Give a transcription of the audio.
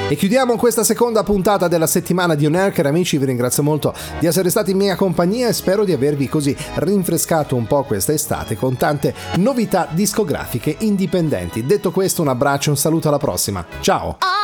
E chiudiamo questa seconda puntata della settimana di On Air. Cari amici, vi ringrazio molto di essere stati in mia compagnia e spero di avervi così rinfrescato un po' questa estate con tante novità discografiche indipendenti. Detto questo, un abbraccio e un saluto, alla prossima. Ciao!